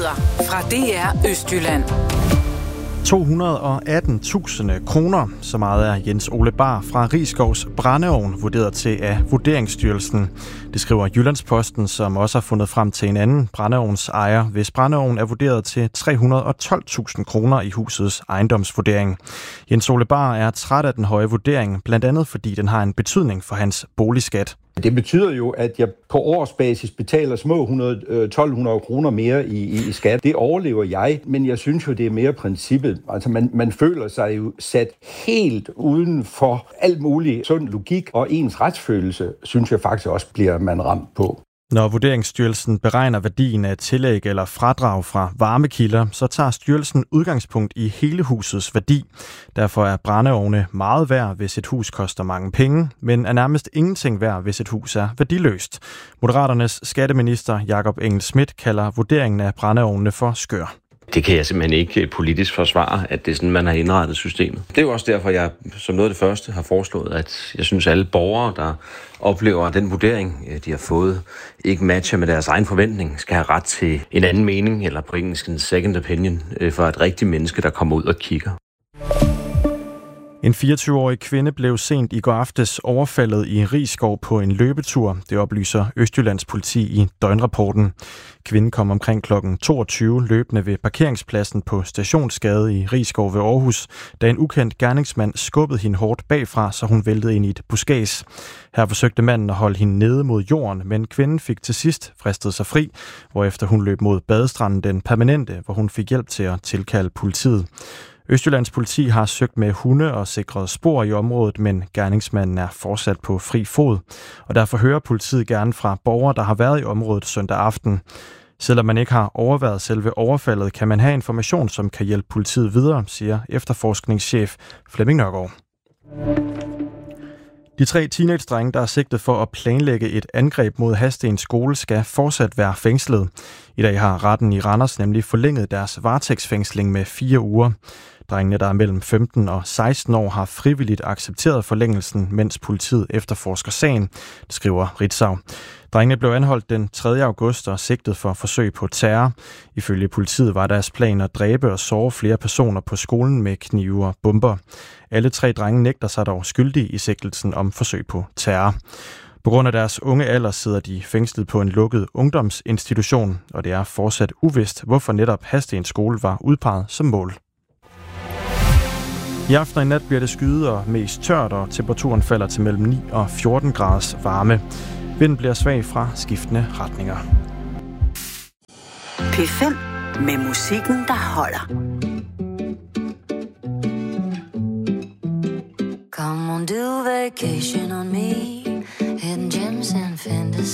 Nyheder fra DR Østjylland. 218.000 kroner, så meget er Jens Ole Bar fra Riskovs brændeovn vurderet til af Vurderingsstyrelsen. Det skriver Jyllandsposten, som også har fundet frem til en anden brændeovnsejer, hvis brændeovn er vurderet til 312.000 kroner i husets ejendomsvurdering. Jens Ole Bar er træt af den høje vurdering, blandt andet fordi den har en betydning for hans boligskat. Det betyder jo, at jeg på årsbasis betaler små 1.200 kroner mere i skat. Det overlever jeg, men jeg synes jo, det er mere princippet. Altså man føler sig jo sat helt uden for alt muligt sund logik, og ens retsfølelse, synes jeg faktisk også bliver man ramt på. Når Vurderingsstyrelsen beregner værdien af tillæg eller fradrag fra varmekilder, så tager styrelsen udgangspunkt i hele husets værdi. Derfor er brændeovne meget værd, hvis et hus koster mange penge, men er nærmest ingenting værd, hvis et hus er værdiløst. Moderaternes skatteminister Jakob Engel-Schmidt kalder vurderingen af brændeovnene for skør. Det kan jeg simpelthen ikke politisk forsvare, at det er sådan, man har indrettet systemet. Det er jo også derfor, jeg som noget af det første har foreslået, at jeg synes, at alle borgere, der oplever, at den vurdering, de har fået, ikke matcher med deres egen forventning, skal have ret til en anden mening, eller på engelsk en second opinion, for et rigtigt menneske, der kommer ud og kigger. En 24-årig kvinde blev sent i går aftes overfaldet i Risskov på en løbetur. Det oplyser Østjyllands politi i døgnrapporten. Kvinden kom omkring kl. 22 løbende ved parkeringspladsen på Stationsgade i Risskov ved Aarhus, da en ukendt gerningsmand skubbede hende hårdt bagfra, så hun væltede ind i et buskads. Her forsøgte manden at holde hende nede mod jorden, men kvinden fik til sidst fristet sig fri, hvorefter hun løb mod badestranden Den Permanente, hvor hun fik hjælp til at tilkalde politiet. Østjyllands politi har søgt med hunde og sikret spor i området, men gerningsmanden er fortsat på fri fod. Og derfor hører politiet gerne fra borgere, der har været i området søndag aften. Selvom man ikke har overværet selve overfaldet, kan man have information, som kan hjælpe politiet videre, siger efterforskningschef Flemming Nørgaard. De 3 teenage-drenge, der er sigtet for at planlægge et angreb mod Hadstens skole, skal fortsat være fængslet. I dag har retten i Randers nemlig forlænget deres varetægtsfængsling med 4 uger. Drengene, der er mellem 15 og 16 år, har frivilligt accepteret forlængelsen, mens politiet efterforsker sagen, det skriver Ritzau. Drengene blev anholdt den 3. august og sigtet for forsøg på terror. Ifølge politiet var deres plan at dræbe og såre flere personer på skolen med knive og bomber. Alle 3 drenge nægter sig dog skyldige i sigtelsen om forsøg på terror. På grund af deres unge alder sidder de fængslet på en lukket ungdomsinstitution, og det er fortsat uvist, hvorfor netop Hadstens skole var udpeget som mål. I aften og i nat bliver det skyet og mest tørt, og temperaturen falder til mellem 9 og 14 graders varme. Vinden bliver svag fra skiftende retninger. P5 med musikken, der holder. Come on, do vacation on me. Hidden gems and fantasy.